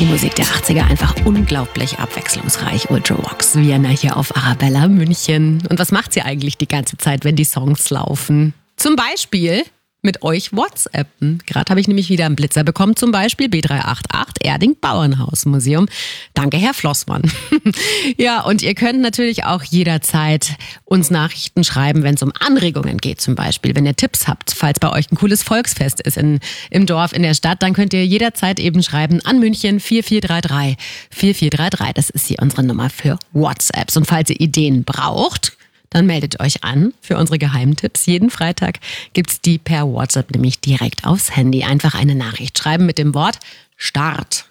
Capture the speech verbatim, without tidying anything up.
die Musik der achtziger einfach unglaublich abwechslungsreich. Ultravox Vienna hier auf Arabella München. Und was macht sie eigentlich die ganze Zeit, wenn die Songs laufen? Zum Beispiel mit euch WhatsAppen. Gerade habe ich nämlich wieder einen Blitzer bekommen, zum Beispiel B drei acht acht Erding Bauernhaus-Museum. Danke, Herr Flossmann. Ja, und ihr könnt natürlich auch jederzeit uns Nachrichten schreiben, wenn es um Anregungen geht, zum Beispiel. Wenn ihr Tipps habt, falls bei euch ein cooles Volksfest ist in, im Dorf, in der Stadt, dann könnt ihr jederzeit eben schreiben an München vier vier drei drei vier vier drei drei. Das ist hier unsere Nummer für WhatsApps. Und falls ihr Ideen braucht, dann meldet euch an für unsere Geheimtipps. Jeden Freitag gibt's die per WhatsApp nämlich direkt aufs Handy. Einfach eine Nachricht schreiben mit dem Wort Start.